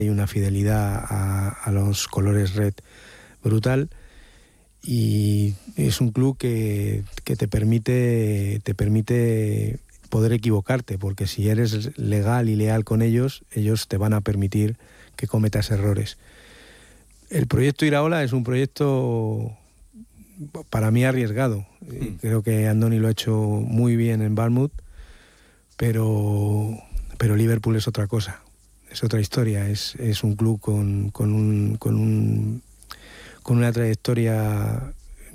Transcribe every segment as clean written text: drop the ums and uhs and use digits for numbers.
y una fidelidad a los colores red brutal, y es un club que te permite poder equivocarte, porque si eres legal y leal con ellos te van a permitir que cometas errores. El proyecto Iraola es un proyecto para mí arriesgado. Creo que Andoni lo ha hecho muy bien en Bournemouth, pero Liverpool es otra cosa, es otra historia, es un club con una trayectoria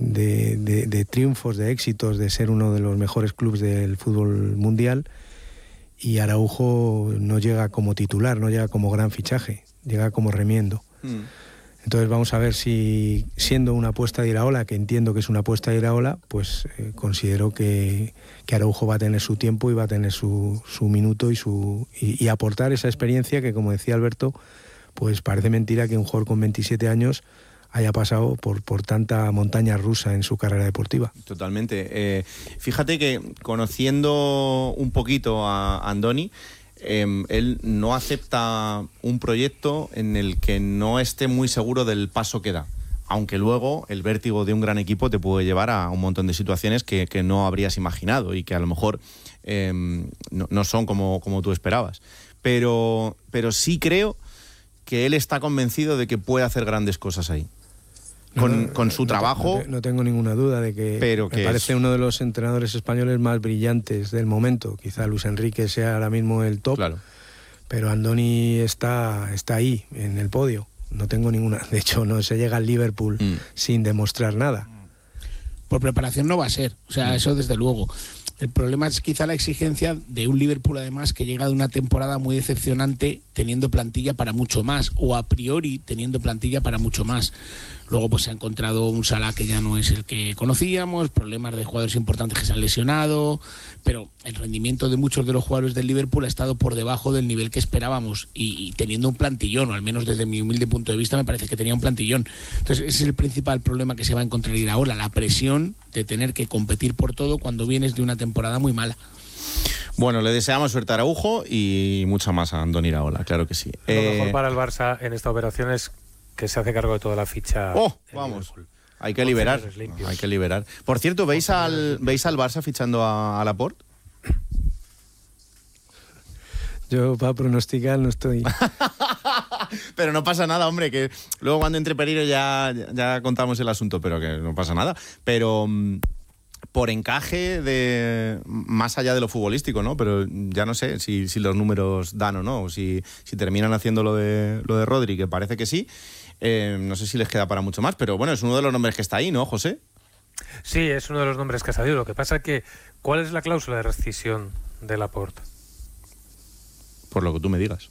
de triunfos, de éxitos, de ser uno de los mejores clubes del fútbol mundial, y Araujo no llega como titular, no llega como gran fichaje, llega como remiendo. Entonces vamos a ver si, siendo una apuesta de Iraola, que entiendo que es una apuesta de Iraola, pues considero que Araujo va a tener su tiempo y va a tener su minuto y aportar esa experiencia que, como decía Alberto, pues parece mentira que un jugador con 27 años haya pasado por tanta montaña rusa en su carrera deportiva. Totalmente. Fíjate que, conociendo un poquito a Andoni, él no acepta un proyecto en el que no esté muy seguro del paso que da, aunque luego el vértigo de un gran equipo te puede llevar a un montón de situaciones que no habrías imaginado y que a lo mejor no son como tú esperabas, pero sí creo que él está convencido de que puede hacer grandes cosas ahí. Con su trabajo. No tengo ninguna duda de que me parece uno de los entrenadores españoles más brillantes del momento. Quizá Luis Enrique sea ahora mismo el top, claro, pero Andoni está ahí, en el podio. No tengo ninguna. De hecho, no se llega al Liverpool sin demostrar nada. Por preparación no va a ser, o sea, eso desde luego. El problema es quizá la exigencia de un Liverpool, además, que llega de una temporada muy decepcionante, teniendo plantilla para mucho más, o a priori teniendo plantilla para mucho más. Luego pues se ha encontrado un Salah que ya no es el que conocíamos, problemas de jugadores importantes que se han lesionado, pero el rendimiento de muchos de los jugadores del Liverpool ha estado por debajo del nivel que esperábamos, y teniendo un plantillón, o al menos desde mi humilde punto de vista me parece que tenía un plantillón. Entonces ese es el principal problema que se va a encontrar ahora, la presión de tener que competir por todo cuando vienes de una temporada muy mala. Bueno, le deseamos suerte a Araujo y mucha más a Andoni Iraola, claro que sí. Lo mejor para el Barça en esta operación es que se hace cargo de toda la ficha. Vamos, hay que liberar. Por cierto, ¿veis al Barça fichando a Laporte? Yo para pronosticar no estoy. Pero no pasa nada, hombre, que luego cuando entre Pereiro ya contamos el asunto, pero que no pasa nada. Pero por encaje más allá de lo futbolístico, ¿no? Pero ya no sé si los números dan o no, o si terminan haciendo lo de Rodri, que parece que sí. No sé si les queda para mucho más, pero bueno, es uno de los nombres que está ahí, ¿no, José? Sí, es uno de los nombres que ha salido. Lo que pasa es que, ¿cuál es la cláusula de rescisión de Laporte? Por lo que tú me digas.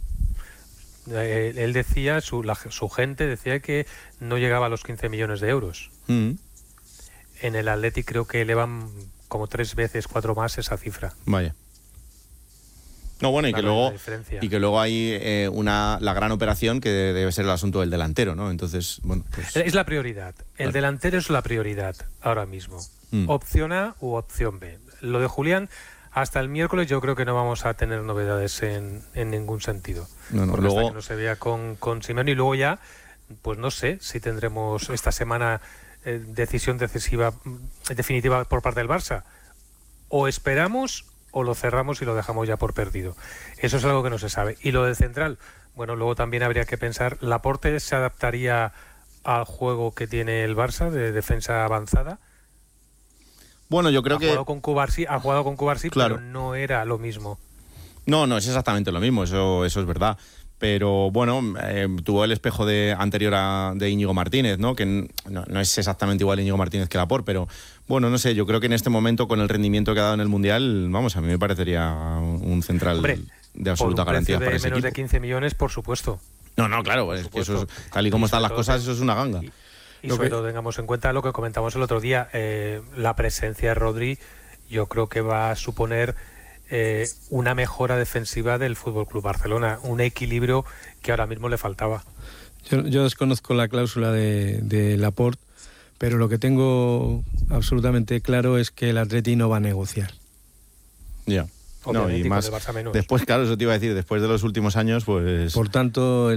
Él decía, su gente decía que no llegaba a los 15 millones de euros. En el Athletic creo que elevan como 3 veces, 4 más esa cifra. Vaya. No, bueno, y que luego hay la gran operación que debe ser el asunto del delantero, ¿no? Entonces, bueno, pues... Es la prioridad. El delantero es la prioridad ahora mismo. Opción A u opción B. Lo de Julián, hasta el miércoles yo creo que no vamos a tener novedades en ningún sentido. Porque luego hasta que no se vea con Simeone, y luego ya, pues no sé si tendremos esta semana decisión definitiva por parte del Barça. O esperamos o lo cerramos y lo dejamos ya por perdido. Eso es algo que no se sabe. Y lo del central, bueno, luego también habría que pensar, ¿Laporte se adaptaría al juego que tiene el Barça de defensa avanzada? Bueno, yo creo ha jugado con Cubarsí, claro, pero no era lo mismo. No, es exactamente lo mismo, eso es verdad. Pero bueno, tuvo el espejo anterior de Íñigo Martínez, ¿no? Que no es exactamente igual Íñigo Martínez que Laporte, pero bueno, no sé, yo creo que en este momento, con el rendimiento que ha dado en el Mundial, vamos, a mí me parecería un central de absoluta garantía para ese menos equipo. De 15 millones, por supuesto. No, claro, es que eso es, tal y como están las cosas, eso es una ganga. Y sobre todo tengamos en cuenta lo que comentamos el otro día, la presencia de Rodri, yo creo que va a suponer una mejora defensiva del Fútbol Club Barcelona, un equilibrio que ahora mismo le faltaba. Yo desconozco la cláusula de Laporte, pero lo que tengo absolutamente claro es que el Atleti no va a negociar. Ya. Obviamente, y más con el Barça menos. después, claro, eso te iba a decir, después de los últimos años, pues... Por tanto,